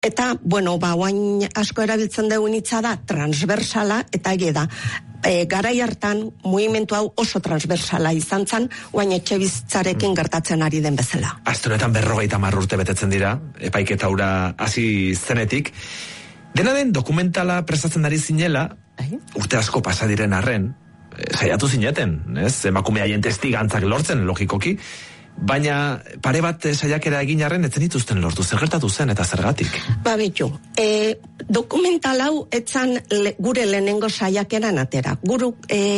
Eta, bueno, oain asko erabiltzen dugun hitza da, transversala, eta egia da. Garai hartan, mugimendu hau oso transversala izan zen, oain etxebizitzarekin gertatzen ari den bezala. Aste honetan 50 urte betetzen dira, epaiketa hura hasi zenetik. Dena den dokumentala prestatzen ari zinela, urte asko pasa diren arren, saiatu zineten, ez? Emakume haien testigantzak lortzen, logikoki, baina pare bat saiakera egin arren etzen dituzten lortu, zer gertatu zen eta zergatik? Bitu, dokumental hau etzan gure lehenengo saiakeran atera. Guru,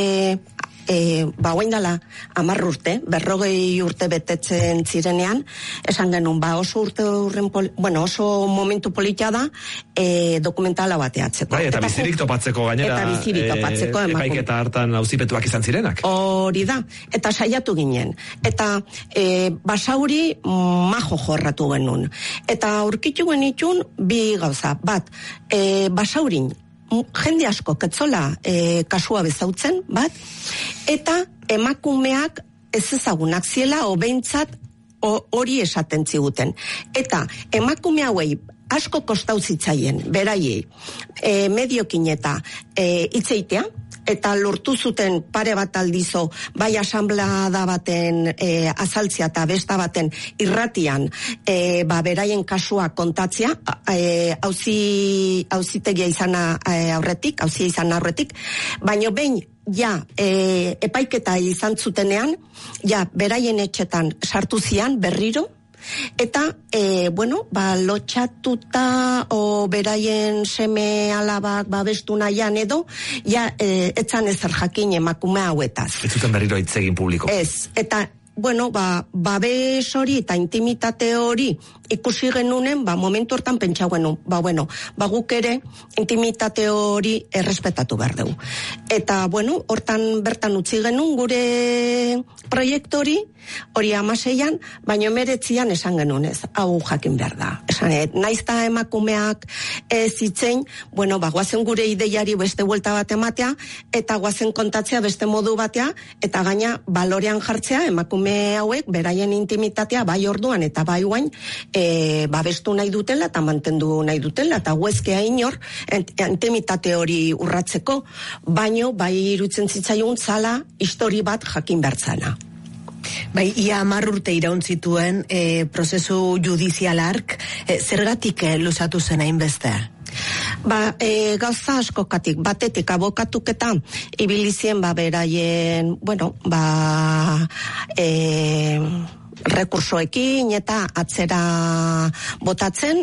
oain dela 10 urte, 40 urte betetzen zirenean, esan genuen, oso oso momentu polita da dokumentala bateatzeko. Bai, eta bizirik topatzeko gainera, eta bizirik topatzeko epaiketa hartan auzipetuak izan zirenak. Hori da, eta saiatu ginen. Eta Basauri majo jorratu genuen. Eta aurkitu genitun bi gauza, bat, Basaurin, jende asko ketzola kasua bezautzen, bat, eta emakumeak ez ezagunak ziela, obeintzat hori esaten ziguten. Eta emakume hauei asko kostau zitzaien, beraiei, mediokin eta hitzeitea, eta lortu zuten pare bat aldizo, bai asamblada baten azaltzea eta besta baten irratian, beraien kasua kontatzea, auzitegia izan aurretik, baino behin, epaiketa izan zutenean, beraien etxetan sartu zian berriro, eta, lotxatuta beraien seme alabak babestu nahian edo, etzan ezer jakin emakume hauetaz. Ez zuten berriro hitz egin publiko. Ez, eta, babes hori eta intimitate hori ikusi genunen, momentu hortan pentsau genuen, guk ere intimitate hori errespetatu behar dugu. Eta, hortan bertan utzi genuen gure proiektu hori 16an, baino 19an esan genuen ez, hau jakin behar da. Esan, naizta emakumeak zitzein, guazen gure ideiari beste buelta bat ematea, eta guazen kontatzea beste modu batea, eta gaina balorean jartzea emakume hauek, beraien intimitatea, bai orduan eta bai guain, babestu nahi dutela eta mantendu nahi dutela, eta guezkea inor intimitate hori urratzeko, baino bai irutzen zitzaigun zala histori bat jakin bertzana. Bai, ia 10 urte iraun zituen prozesu judizialark, zergatik luzatu zen hainbeste? Gauza askokatik, batetik abokatuketa ibilizien beraien, rekursoekin eta atzera botatzen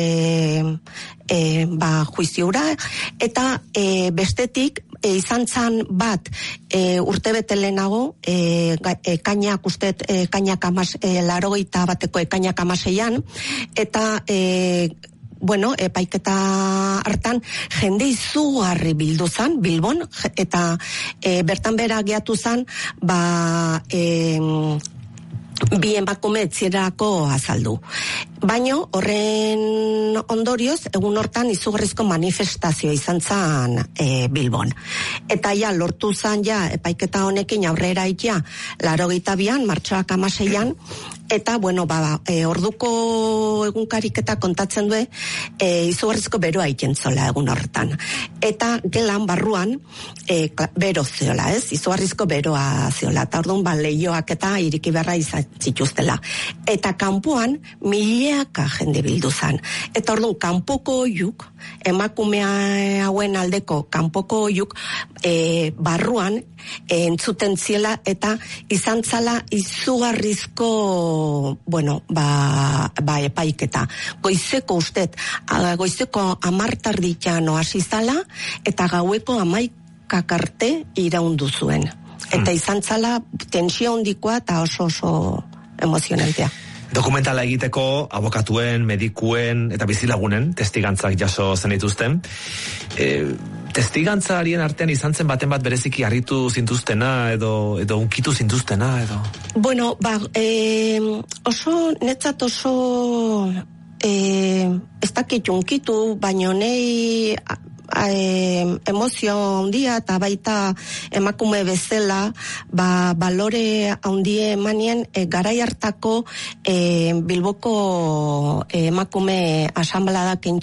juiziura, eta bestetik izan zan bat urtebete lehenago ekainak ustet ekainak 81 bateko ekainak 16an, eta epaiketa hartan jende izugarri bildu zan Bilbon, eta bertan bera geatu zan bi emakume etzierako azaldu. Baino, horren ondorioz, egun hortan izugarrizko manifestazio izan zan Bilbon. Eta lortu zan epaiketa honekin aurrera 82an, martxoak 16an, eta, orduko egunkariketa kontatzen du, izugarrizko beroa ikentzola egun horretan. Eta gelan barruan, bero zeola, ez? Izugarrizko beroa zeola. Eta orduan, lehioak eta iriki berra izan zituztela. Eta kanpoan, milaka jende bildu zan. Eta orduan, kanpoko oiuk, emakumea hauen aldeko kanpoko oiuk, barruan, entzuten ziela, eta izan zala izugarrizko epaiketa. Goizeko 10:00 hasi zala, eta gaueko 11 arte iraundu zuen. Eta izan zala tensio handikoa eta oso emozionantea. Dokumentala egiteko abokatuen, medikuen eta bizilagunen testigantzak jaso zen dituzten. Testigantzarien artean izan zen baten bat bereziki harritu zintuztena edo unkitu zintuztena edo? Netzat oso ez dakit unkitu, baino nei emozio handia eta baita emakume bezala, balore handie emanien garai hartako Bilboko emakume asanbladak